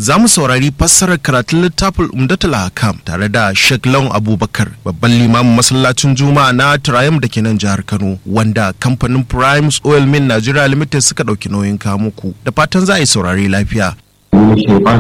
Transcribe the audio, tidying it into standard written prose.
za mu saurari fassarar karatun littafin Umdatul Ahkam tare da Sheikh Lawan Abubakar, babban limamin masallacin Juma'a na Triumph da ke nan jihar Kano, wanda kamfanin Primes Oil Mill Nigeria Limited suka ɗauki nauyin kawo muku. Da fatan za a yi saurari lafiya.